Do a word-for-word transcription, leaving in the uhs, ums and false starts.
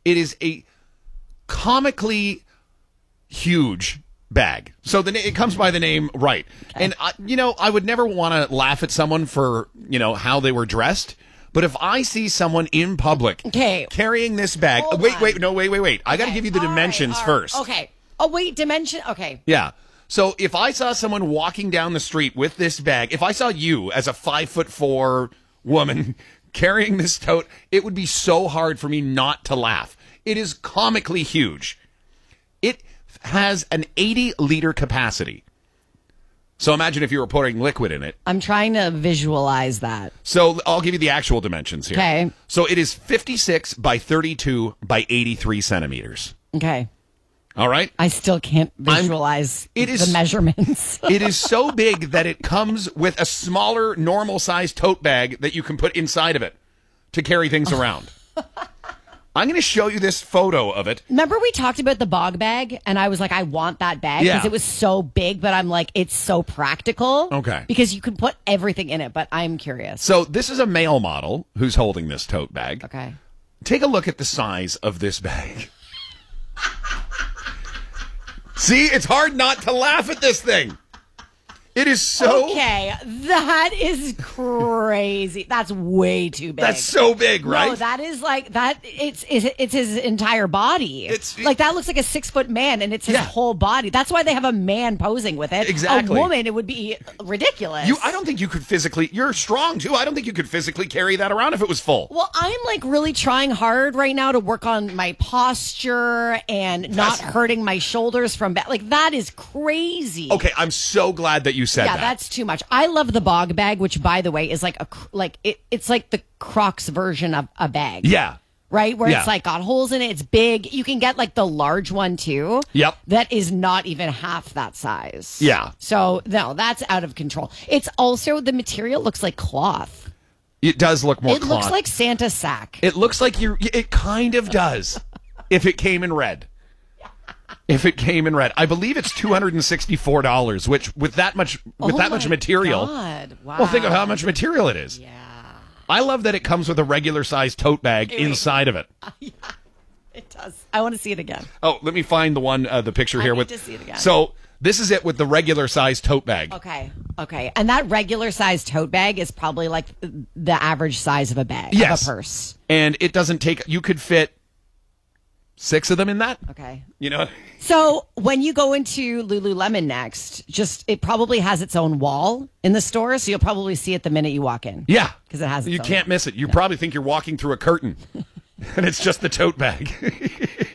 It is a comically huge bag. So the it comes by the name Right. Okay. And, I, you know, I would never want to laugh at someone for, you know, how they were dressed. But if I see someone in public okay. carrying this bag, Hold wait, on. wait, no, wait, wait, wait. I got to Okay. give you the All dimensions right, all right. first. Okay. Oh, wait, dimension. Okay. Yeah. So if I saw someone walking down the street with this bag, if I saw you as a five foot four woman carrying this tote, it would be so hard for me not to laugh. It is comically huge. It has an eighty liter capacity. So imagine if you were pouring liquid in it. I'm trying to visualize that. So I'll give you the actual dimensions here. Okay. So it is fifty-six by thirty-two by eighty-three centimeters. Okay. All right. I still can't visualize it is, the measurements. It is so big that it comes with a smaller, normal-sized tote bag that you can put inside of it to carry things around. I'm going to show you this photo of it. Remember we talked about the bog bag, and I was like, I want that bag because Yeah. it was so big, but I'm like, it's so practical. Okay. Because you can put everything in it, but I'm curious. So this is a male model who's holding this tote bag. Okay. Take a look at the size of this bag. See, it's hard not to laugh at this thing. It is so... Okay, that is crazy. That's way too big. That's so big, right? No, that is like that. It's it's, it's his entire body. It's like that looks like a six foot man, and it's his Yeah. whole body. That's why they have a man posing with it. Exactly. A woman, it would be ridiculous. You, I don't think you could physically... You're strong, too. I don't think you could physically carry that around if it was full. Well, I'm like really trying hard right now to work on my posture and not That's- hurting my shoulders from back. Like that is crazy. Okay, I'm so glad that you said Yeah, that. that's too much. I love the bog bag, which, by the way, is like a cr- like it, it's like the Crocs version of a bag. Yeah. Right, where Yeah. it's like got holes in it. It's big. You can get like the large one too. Yep. That is not even half that size. Yeah. So no, that's out of control. It's also the material looks like cloth. It does look more It cloth. looks like Santa's sack. It looks like you. It kind of does. If it came in red. If it came in red, I believe it's two hundred and sixty-four dollars. Which, with that much, with Oh that much my material, God. Wow. well, think of how much material it is. Yeah. I love that it comes with a regular sized tote bag Hey, wait. inside of it. Yeah, it does. I want to see it again. Oh, let me find the one, uh, the picture I here need with. to see it again. So this is it with the regular sized tote bag. Okay. Okay. And that regular size tote bag is probably like the average size of a bag, Yes. of a purse. And it doesn't take. You could fit six of them in that. Okay. You know. So when you go into Lululemon next, just it probably has its own wall in the store, so you'll probably see it the minute you walk in. Yeah, 'Cause it has its You own- can't miss it. You probably think you're walking through a curtain, and it's just the tote bag.